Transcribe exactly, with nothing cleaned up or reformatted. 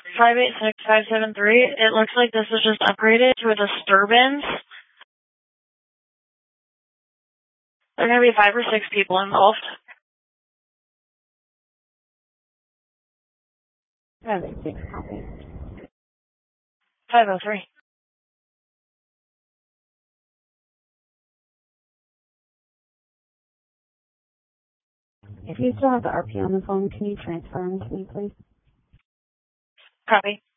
five eight six five seven three. It looks like this was just upgraded to a disturbance. There are going to be five or six people involved. five eight six, copy. five oh three. If you still have the R P on the phone, can you transfer him to me, please? Copy.